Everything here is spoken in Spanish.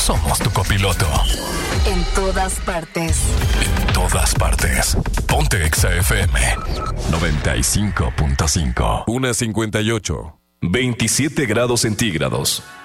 somos tu copiloto. En todas partes. En todas partes. Ponte Exa FM 95.5. 1:58. 27 grados centígrados.